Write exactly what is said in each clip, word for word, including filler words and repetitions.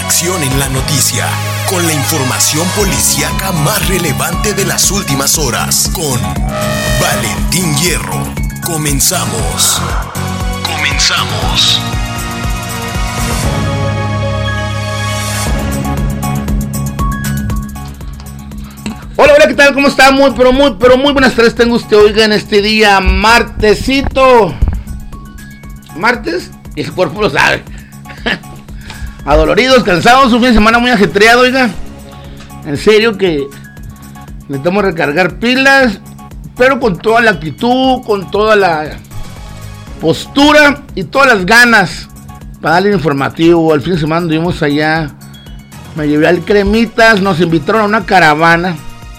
acción en la noticia, con la información policíaca más relevante de las últimas horas, con Valentín Hierro. Comenzamos. Comenzamos. Hola, hola, ¿qué tal? ¿Cómo está? Muy, pero muy, pero muy buenas tardes tengo usted, oiga, en este día, martesito. Martes, y el cuerpo lo sabe. Adoloridos, cansados, un fin de semana muy ajetreado, oiga. En serio que necesitamos recargar pilas, pero con toda la actitud, con toda la postura y todas las ganas para darle informativo. Al fin de semana anduvimos allá, me llevé al Cremitas, nos invitaron a una caravana.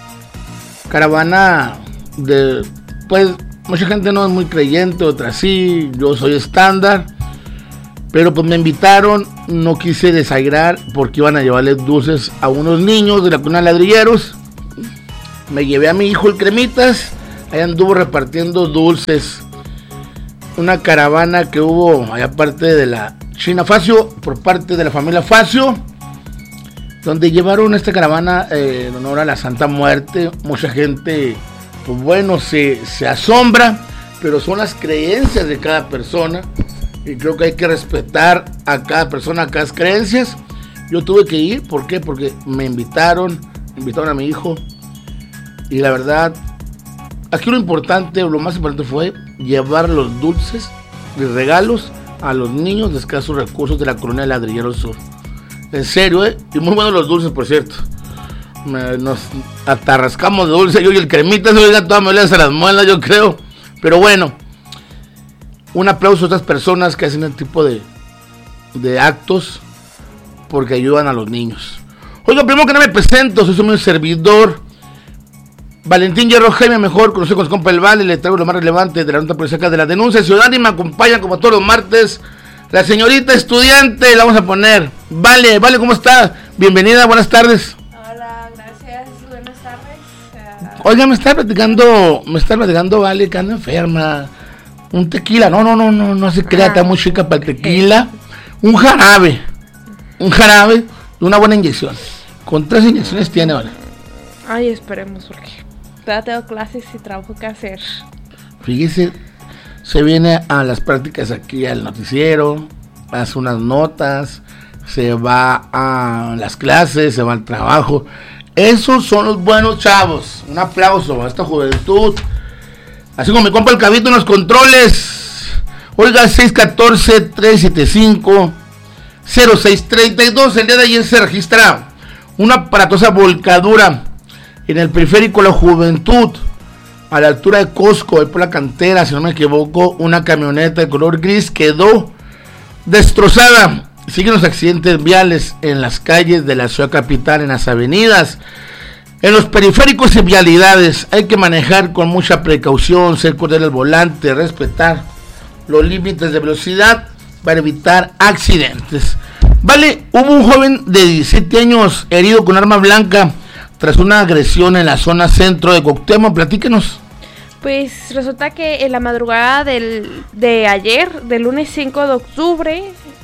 Caravana de, pues, mucha gente no es muy creyente, otra sí, yo soy estándar, pero pues me invitaron, no quise desairar porque iban a llevarles dulces a unos niños de la cuna de ladrilleros. Me llevé a mi hijo el Cremitas, ahí anduvo repartiendo dulces. Una caravana que hubo allá parte de la China Facio, por parte de la familia Facio, donde llevaron esta caravana eh, en honor a la Santa Muerte. Mucha gente, pues bueno, se, se asombra, pero son las creencias de cada persona, y creo que hay que respetar a cada persona, a cada creencias. Yo tuve que ir, ¿por qué? Porque me invitaron, invitaron a mi hijo, y la verdad, aquí lo importante, lo más importante fue llevar los dulces y regalos a los niños de escasos recursos de la colonia de Ladrilleros Sur. En serio, ¿eh? Y muy buenos los dulces, por cierto. Me, nos atarrascamos de dulce, yo y el Cremitas, oiga, todas me olían a las muelas, yo creo. Pero bueno, un aplauso a estas personas que hacen este tipo de, de actos porque ayudan a los niños. Oiga, primero que nada me presento, soy un servidor, Valentín Hierro Jaime, mejor conocido con su compa El Vale. Le traigo lo más relevante de la nota policíaca de la denuncia ciudadana y me acompaña como todos los martes la señorita estudiante, la vamos a poner. Vale, Vale, ¿cómo está? Bienvenida, buenas tardes. Hola, gracias, buenas tardes. Uh... Oiga, me está platicando, me está platicando Vale que anda enferma. Un tequila, no, no, no, no, no se crea, está muy chica para el tequila. Un jarabe, un jarabe y una buena inyección. Con tres inyecciones tiene, Vale. Ay, esperemos, porque todavía tengo clases y trabajo que hacer. Fíjese, se viene a las prácticas aquí al noticiero, hace unas notas, se va a las clases, se va al trabajo. Esos son los buenos chavos. Un aplauso a esta juventud. Así como mi compa el Cabito en los controles. Oiga, seis uno cuatro, tres siete cinco, cero seis tres dos. El día de ayer se registra una aparatosa volcadura en el periférico La Juventud, a la altura de Costco, ahí por la cantera, si no me equivoco. Una camioneta de color gris quedó destrozada. Siguen los accidentes viales en las calles de la ciudad capital, en las avenidas, en los periféricos y vialidades. Hay que manejar con mucha precaución, ser cordial al volante, respetar los límites de velocidad para evitar accidentes. Vale, hubo un joven de diecisiete años herido con arma blanca tras una agresión en la zona centro de Cuauhtémoc. Platíquenos. Pues resulta que en la madrugada del, de ayer, del lunes cinco de octubre,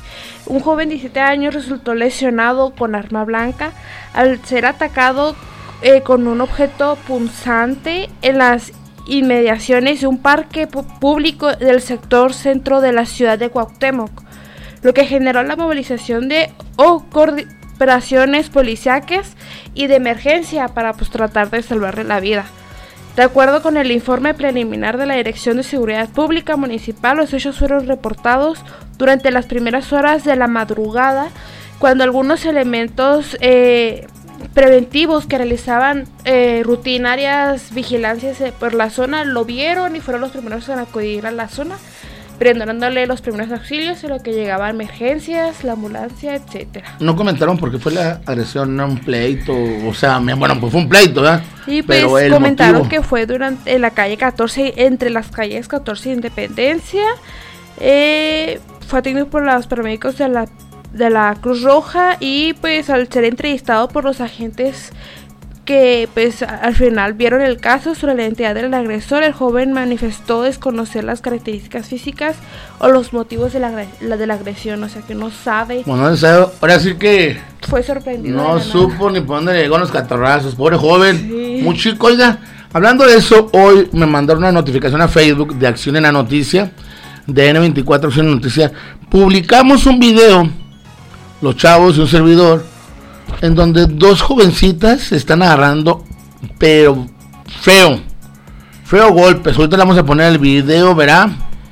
un joven de diecisiete años resultó lesionado con arma blanca al ser atacado eh, con un objeto punzante en las inmediaciones de un parque pu- público del sector centro de la ciudad de Cuauhtémoc, lo que generó la movilización de oh, cordi- operaciones policíacas y de emergencia para pues tratar de salvarle la vida. De acuerdo con el informe preliminar de la Dirección de Seguridad Pública Municipal, los hechos fueron reportados durante las primeras horas de la madrugada, cuando algunos elementos eh, preventivos que realizaban eh, rutinarias vigilancias eh, por la zona lo vieron y fueron los primeros en acudir a la zona, brindándole los primeros auxilios en lo que llegaban emergencias, la ambulancia, etcétera. No comentaron por qué fue la agresión, no un pleito, o sea, bueno, pues fue un pleito, ¿verdad? Sí, pues pero comentaron motivo... que fue durante en la calle catorce, entre las calles catorce e Independencia, eh, fue atendido por los paramédicos de la, de la Cruz Roja y pues al ser entrevistado por los agentes que pues al final vieron el caso sobre la identidad del agresor, el joven manifestó desconocer las características físicas o los motivos de la, la de la agresión, o sea que no sabe. Bueno, ahora sí que fue sorprendido. No supo ni por dónde le llegó los catorrazos, pobre joven, sí. Muy chico. Oiga, hablando de eso, hoy me mandaron una notificación a Facebook de Acción en la Noticia, de ene veinticuatro Acción en la Noticia. Publicamos un video, los chavos y un servidor, en donde dos jovencitas se están agarrando, pero feo, feo golpes. Ahorita le vamos a poner el video, verá.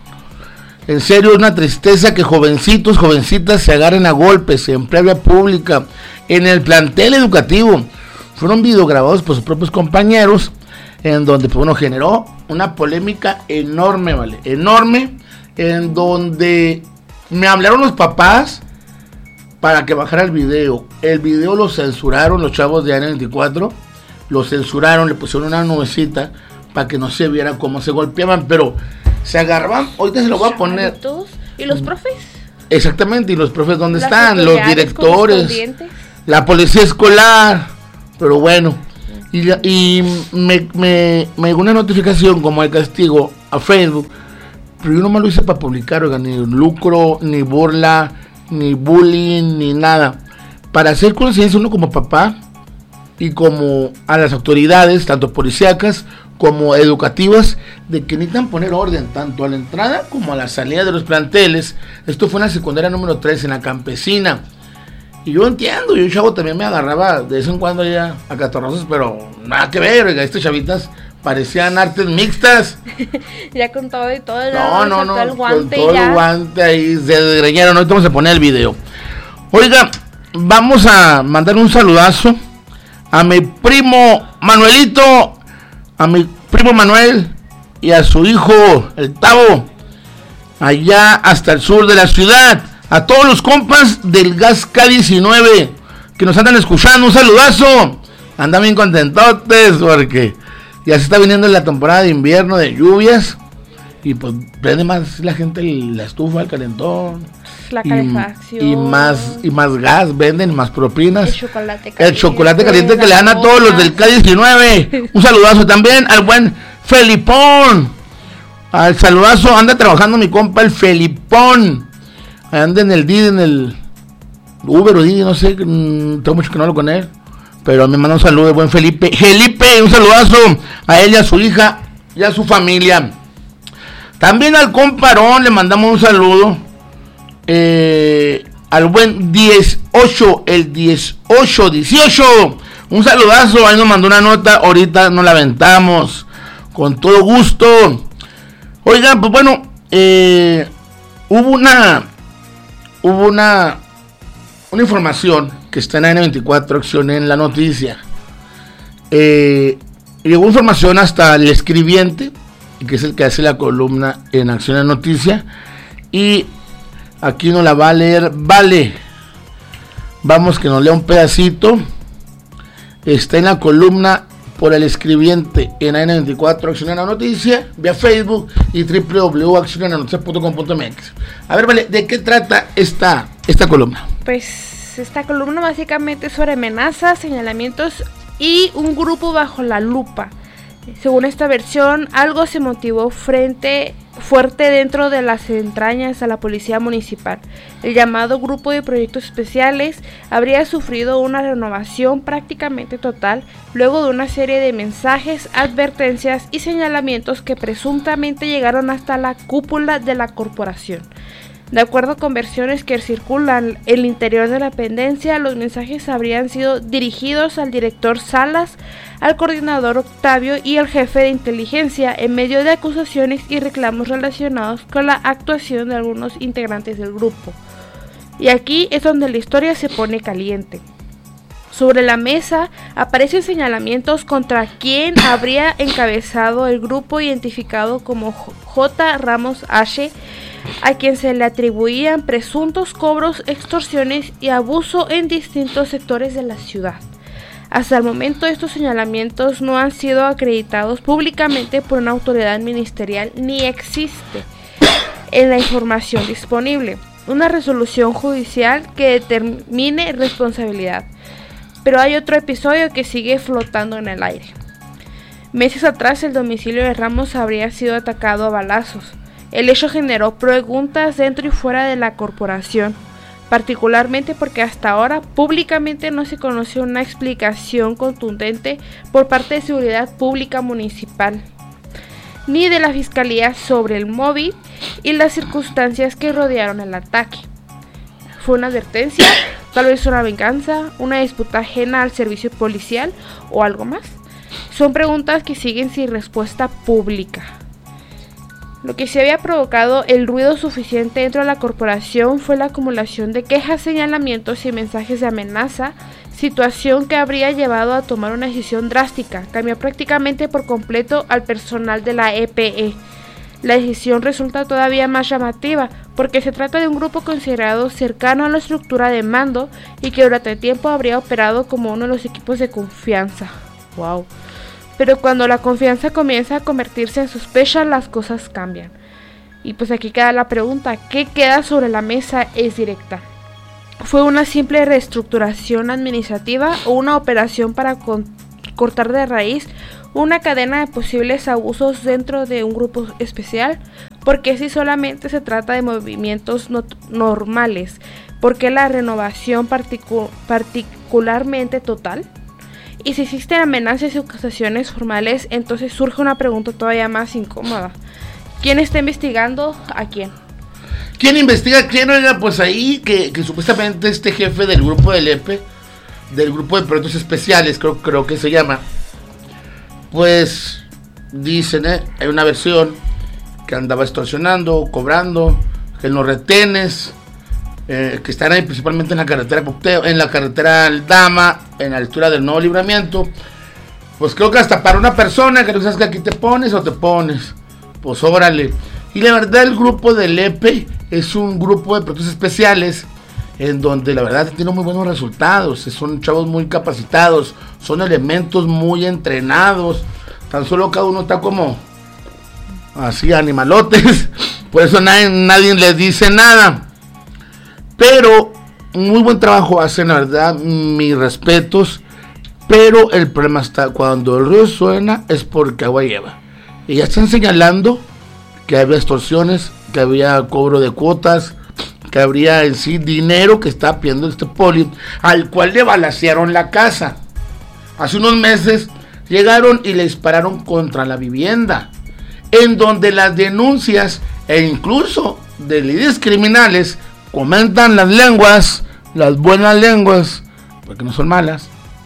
En serio, es una tristeza que jovencitos, jovencitas se agarren a golpes en playa pública, en el plantel educativo. Fueron videograbados por sus propios compañeros, en donde, pues bueno, generó una polémica enorme, ¿vale? Enorme, en donde me hablaron los papás para que bajara el video. El video lo censuraron los chavos de ene veinticuatro, lo censuraron, le pusieron una nubecita para que no se viera cómo se golpeaban, pero se agarraban. Ahorita se lo voy a poner. ¿Y los profes? Exactamente, y los profes, ¿dónde están? Los directores, la policía escolar. Pero bueno, y, y me, me, me llegó una notificación como de castigo a Facebook, pero yo no me lo hice para publicar, oiga, ni lucro, ni burla, ni bullying, ni nada. Para hacer conciencia uno como papá y como a las autoridades, tanto policíacas como educativas, de que necesitan poner orden tanto a la entrada como a la salida de los planteles. Esto fue en la secundaria número tres, en la Campesina. Y yo entiendo, yo chavo también me agarraba de vez en cuando ya a catorrazos, pero nada que ver, oiga, estas chavitas parecían artes mixtas. Ya con todo y todo, no, no, no, el guante con todo ya. el guante ahí se desgreñaron. Ahorita vamos a poner el video. Oiga, vamos a mandar un saludazo a mi primo Manuelito, a mi primo Manuel y a su hijo, el Tavo, allá hasta el sur de la ciudad. A todos los compas del Gas K diecinueve que nos andan escuchando, un saludazo. Andan bien contentotes porque ya se está viniendo la temporada de invierno, de lluvias, y pues prende más la gente la estufa, el calentón, la calefacción, y, y más y más gas venden, más propinas, el chocolate caliente, el chocolate caliente que le dan a todos los del K diecinueve. Un saludazo también al buen Felipón, al saludazo. Anda trabajando mi compa el Felipón, anda en el Didi, en el Uber o Didi, no sé, tengo mucho que no hablo con él, pero me manda un saludo de buen Felipe. Felipe, un saludazo a él y a su hija y a su familia. También al comparón le mandamos un saludo, eh, al buen dieciocho, el dieciocho, dieciocho, un saludazo. Ahí nos mandó una nota, ahorita nos la aventamos con todo gusto. Oigan, pues bueno, eh, hubo una hubo una una información que está en ene veinticuatro Acción en la Noticia. Eh, llegó información hasta el escribiente, que es el que hace la columna en Acción en la Noticia, y aquí nos la va a leer Vale. Vamos que nos lea un pedacito. Está en la columna por el escribiente en ene veinticuatro Acción en la Noticia, vía Facebook y doble u doble u doble u punto acción en la noticia punto com punto m x. A ver, Vale, ¿de qué trata esta, esta columna? Pues esta columna básicamente es sobre amenazas, señalamientos y un grupo bajo la lupa. Según esta versión, algo se motivó frente fuerte dentro de las entrañas a la policía municipal. El llamado Grupo de Proyectos Especiales habría sufrido una renovación prácticamente total luego de una serie de mensajes, advertencias y señalamientos que presuntamente llegaron hasta la cúpula de la corporación. De acuerdo con versiones que circulan en el interior de la dependencia, los mensajes habrían sido dirigidos al director Salas, al coordinador Octavio y al jefe de inteligencia, en medio de acusaciones y reclamos relacionados con la actuación de algunos integrantes del grupo. Y aquí es donde la historia se pone caliente. Sobre la mesa aparecen señalamientos contra quien habría encabezado el grupo identificado como J. Ramos H., a quien se le atribuían presuntos cobros, extorsiones y abuso en distintos sectores de la ciudad. Hasta el momento estos señalamientos no han sido acreditados públicamente por una autoridad ministerial ni existe en la información disponible una resolución judicial que determine responsabilidad. Pero hay otro episodio que sigue flotando en el aire. Meses atrás el domicilio de Ramos habría sido atacado a balazos. El hecho generó preguntas dentro y fuera de la corporación. particularmente porque hasta ahora públicamente no se conoció una explicación contundente por parte de Seguridad Pública Municipal ni de la Fiscalía sobre el móvil y las circunstancias que rodearon el ataque. ¿Fue una advertencia? ¿Tal vez una venganza? ¿Una disputa ajena al servicio policial? ¿O algo más? Son preguntas que siguen sin respuesta pública. Lo que se había provocado el ruido suficiente dentro de la corporación fue la acumulación de quejas, señalamientos y mensajes de amenaza, situación que habría llevado a tomar una decisión drástica, cambiar prácticamente por completo al personal de la E P E. La decisión resulta todavía más llamativa porque se trata de un grupo considerado cercano a la estructura de mando y que durante tiempo habría operado como uno de los equipos de confianza. Wow. Pero cuando la confianza comienza a convertirse en sospecha, las cosas cambian. Y pues aquí queda la pregunta, ¿qué queda sobre la mesa? Es directa. ¿Fue una simple reestructuración administrativa o una operación para con- cortar de raíz una cadena de posibles abusos dentro de un grupo especial? Porque si solamente se trata de movimientos not- normales, ¿por qué la renovación particu- particularmente total? Y si existen amenazas y acusaciones formales, entonces surge una pregunta todavía más incómoda. ¿Quién está investigando a quién? ¿Quién investiga a quién? Oiga, pues ahí que, que supuestamente este jefe del grupo del E P E, del grupo de proyectos especiales, creo, creo que se llama, pues dicen, ¿eh? Hay una versión que andaba extorsionando, cobrando, que en los retenes, eh, que están ahí principalmente en la carretera Cocteo, en la carretera Aldama, en la altura del Nuevo Libramiento, pues creo que hasta para una persona que no sabes que aquí te pones o te pones, pues órale. Y la verdad el grupo del E P E es un grupo de proyectos especiales en donde la verdad tiene muy buenos resultados, son chavos muy capacitados, son elementos muy entrenados, tan solo cada uno está como así animalotes, por eso nadie, nadie les dice nada, pero muy buen trabajo hacen, la verdad, mis respetos, pero el problema está cuando el río suena es porque agua lleva, y ya están señalando que había extorsiones, que había cobro de cuotas, que habría en sí dinero que está pidiendo este poli, al cual le balacearon la casa. Hace unos meses llegaron y le dispararon contra la vivienda, en donde las denuncias e incluso de líderes criminales comentan las lenguas, las buenas lenguas, porque no son malas,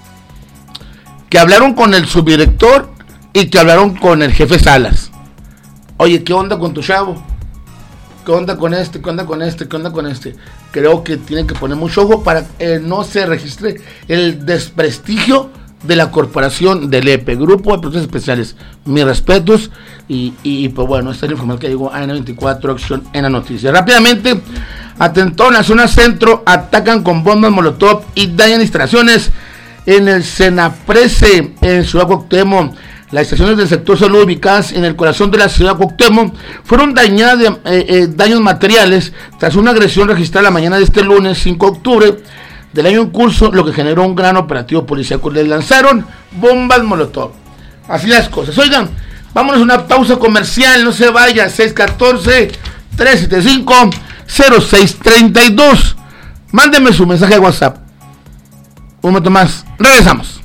que hablaron con el subdirector y que hablaron con el jefe Salas. Oye, ¿qué onda con tu chavo? ¿Qué onda con este? ¿Qué onda con este? ¿Qué onda con este? Creo que tienen que poner mucho ojo para que eh, no se registre el desprestigio de la corporación del E P E, Grupo de Proyectos Especiales. Mis respetos y, y pues bueno, esta es la información que llegó a N veinticuatro Acción en la noticia. Rápidamente, atentó en la zona centro, atacan con bombas molotov y dañan instalaciones en el Senaprese en Ciudad Cuauhtémoc. Las estaciones del sector salud ubicadas en el corazón de la ciudad de Cuauhtémoc fueron dañadas de eh, eh, daños materiales tras una agresión registrada la mañana de este lunes cinco de octubre del año en curso, lo que generó un gran operativo policíaco. Les lanzaron bombas molotov. Así las cosas. Oigan, vámonos a una pausa comercial, no se vaya. Seis uno cuatro, tres siete cinco, cero seis tres dos. Mándeme su mensaje de WhatsApp. Un momento más, regresamos.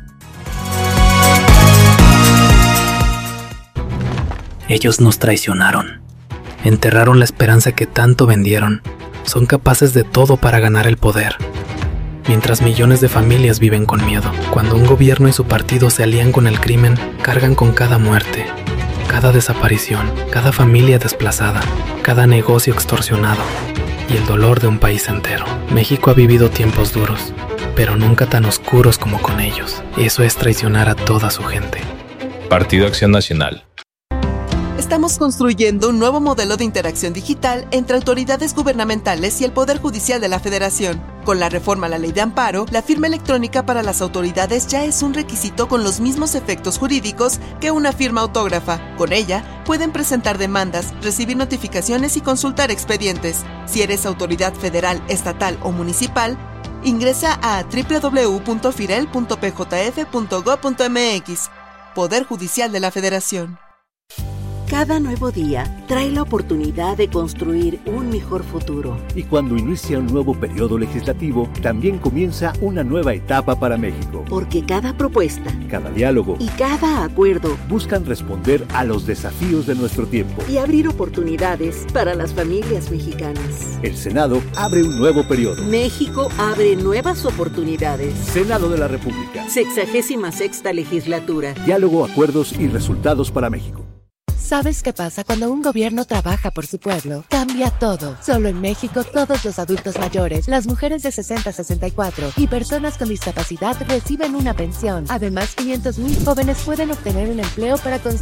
Ellos nos traicionaron, enterraron la esperanza que tanto vendieron, son capaces de todo para ganar el poder. Mientras millones de familias viven con miedo, cuando un gobierno y su partido se alían con el crimen, cargan con cada muerte, cada desaparición, cada familia desplazada, cada negocio extorsionado y el dolor de un país entero. México ha vivido tiempos duros, pero nunca tan oscuros como con ellos. Eso es traicionar a toda su gente. Partido Acción Nacional. Estamos construyendo un nuevo modelo de interacción digital entre autoridades gubernamentales y el Poder Judicial de la Federación. Con la reforma a la Ley de Amparo, la firma electrónica para las autoridades ya es un requisito con los mismos efectos jurídicos que una firma autógrafa. Con ella, pueden presentar demandas, recibir notificaciones y consultar expedientes. Si eres autoridad federal, estatal o municipal, ingresa a doble u doble u doble u punto firel punto p j f punto gob punto m x. Poder Judicial de la Federación. Cada nuevo día trae la oportunidad de construir un mejor futuro. Y cuando inicia un nuevo periodo legislativo, también comienza una nueva etapa para México. Porque cada propuesta, cada diálogo y cada acuerdo buscan responder a los desafíos de nuestro tiempo y abrir oportunidades para las familias mexicanas. El Senado abre un nuevo periodo. México abre nuevas oportunidades. Senado de la República. Sexagésima sexta legislatura. Diálogo, acuerdos y resultados para México. ¿Sabes qué pasa cuando un gobierno trabaja por su pueblo? Cambia todo. Solo en México, todos los adultos mayores, las mujeres de sesenta a sesenta y cuatro y personas con discapacidad reciben una pensión. Además, quinientos mil jóvenes pueden obtener un empleo para construir